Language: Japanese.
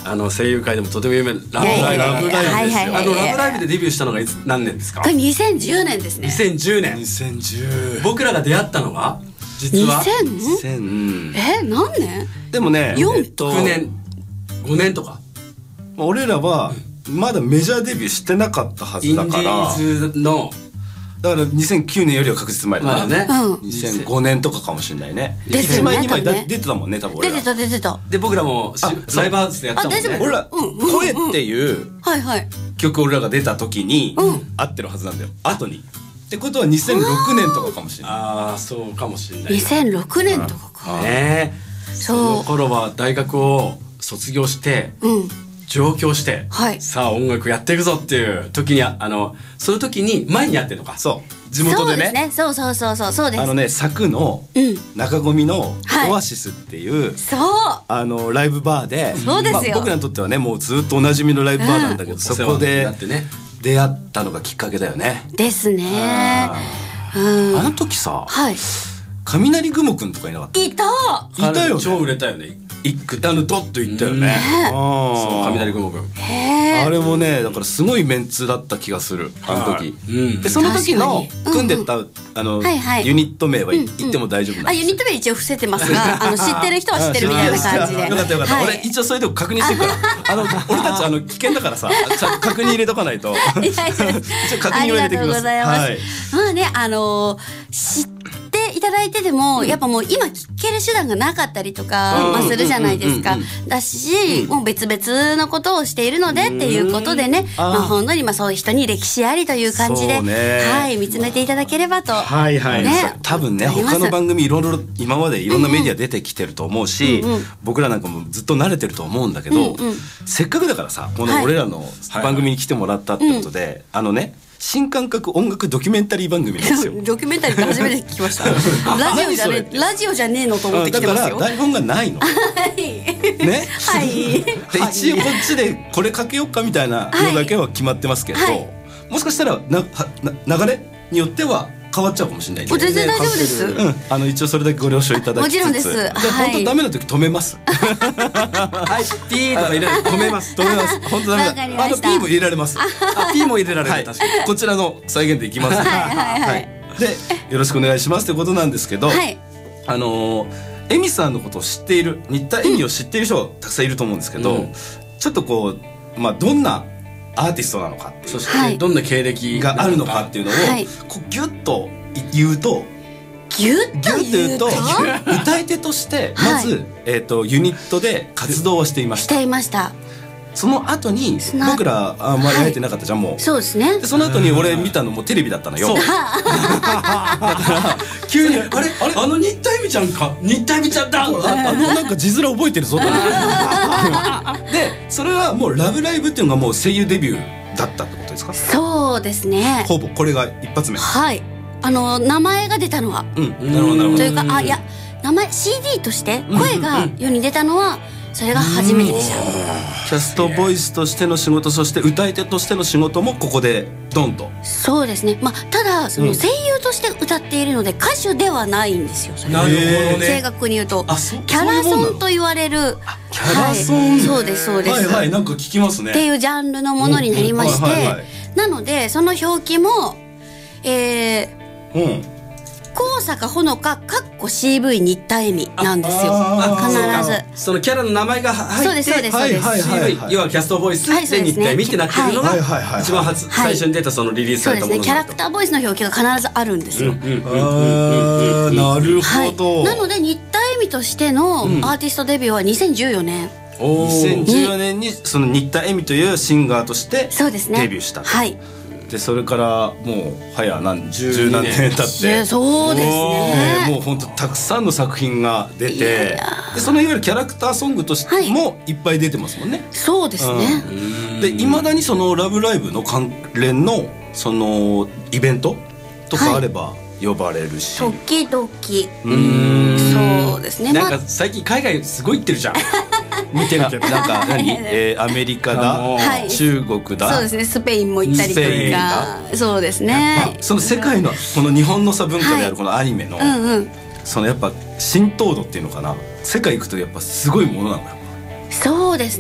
声優界でもとても有名なラブライブ。ラブライブですよ。ラブライブでデビューしたのが何年ですか？ これ2010年ですね。 2010年。 2010。 僕らが出会ったのが実は 2000？何年？ でもね、 6年5年とか。 俺らはまだメジャーデビューしてなかったはずだから。 インディーズのだから2009年よりは確実前だね。2005年とかかもしれないね。1枚2枚出てたもんね、多分俺ら。 出てた。 で僕らもライブハウスでやったもんね。 俺ら声っていう曲俺らが出た時に合ってるはずなんだよ。後に。ってことは2006年とかかもしれない。 ああ、そうかもしれない。 2006年とかか。 ね。その頃は大学を卒業して上京して、さあ音楽やっていくぞっていう時にその時に前にやってるのか。 そう地元でね。 そうです。 佐久の中込のオアシスっていうライブバーで、僕らにとってはねもうずっとおなじみのライブバーなんだけど、そこで出会ったのがきっかけだよね。 ですね。 あの時さ、雷雲くんとかいなかった？いたよね。 超売れたよね。 ドッといったよね。 そう、雷雲くん。 あれもね、だからすごいメンツだった気がする、あの時。でその時の組んでたユニット名は言っても大丈夫なんです？ ユニット名一応伏せてますが、知ってる人は知ってるみたいな感じで。 よかったよかった。俺一応そういうとこ確認してるから。俺たち危険だからさ、ちゃんと確認入れとかないと。一応確認を入れてきます。ありがとうございます。 まあね、知っていただいてでもやっぱもう今聞ける手段がなかったりとかするじゃないですか。だし、もう別々のことをしているのでっていうことでね、本当にそういう人に歴史ありという感じで、見つめていただければと。 多分ね、他の番組いろいろ今までいろんなメディア出てきてると思うし、僕らなんかもずっと慣れてると思うんだけど、せっかくだからさ、この俺らの番組に来てもらったってことで、新感覚音楽ドキュメンタリー番組なんですよ。 ドキュメンタリーって初めて聞きました。ラジオじゃねえのと思ってきてますよ。 だから台本がないの。ね。で一応こっちでこれかけようかみたいなのだけは決まってますけど、もしかしたら流れによっては変わっちゃうかもしれない。 全然大丈夫です。 一応それだけご了承いただきつつ。 もちろんです。 本当ダメな時止めます。 ピーとか入れ止めます。 本当ダメだ。ピーも入れられます。 ピーも入れられる。確かに。 こちらの再現でいきます。でよろしくお願いしますということなんですけど、エミさんのことを知っている、新田恵美を知っている人はたくさんいると思うんですけど、ちょっとこうどんなアーティストなのかっていう、そしてどんな経歴があるのかっていうのをギュッと言うと、歌い手としてまずユニットで活動をしていました。その後に僕らあんまり会えてなかったじゃん、もう。 そうですね。 その後に俺見たのもテレビだったのよ。だから急にあれ新田恵美ちゃんか、新田恵美ちゃんだ。 なんか字面覚えてるぞ。でそれはもうラブライブっていうのがもう声優デビューだったってことですか？ そうですね。 ほぼこれが一発目。 名前が出たのは。 なるほどなるほど。 というか名前 CD として声が世に出たのは。それが初めてでした。 キャストボイスとしての仕事、そして歌い手としての仕事もここでドンと。 そうですね。ただその声優として歌っているので歌手ではないんですよ。 なるほどね。 正確に言うとキャラソンと言われる。 キャラソン。 そうですそうです。 なんか聞きますね。 っていうジャンルのものになりまして、なのでその表記も高坂ほのかCV 新田恵美なんですよ。必ずそのキャラの名前が入って、 そうです CV 要はキャストボイスで新田恵美ってなってるのが一番最初に出たそのリリースされたもの。 キャラクターボイスの表記が必ずあるんですよ。 なるほど。 なので新田恵美としてのアーティストデビューは2014年。 2014年にその新田恵美というシンガーとしてデビューした。でそれからもう早十何年経って、 そうですね。 もう本当たくさんの作品が出て、でそのいわゆるキャラクターソングとしてもいっぱい出てますもんね。 そうですね。 でいまだにそのラブライブの関連のそのイベントとかあれば呼ばれるし、 時々そうですね。 なんか最近海外すごい行ってるじゃん。 見てるけどなんかアメリカだ、中国だ、 そうですね、スペインも行ったりとか、そうですね。 その世界のこの日本の文化であるこのアニメのそのやっぱ浸透度っていうのかな、世界行くとやっぱすごいものなんだ。 そうですね。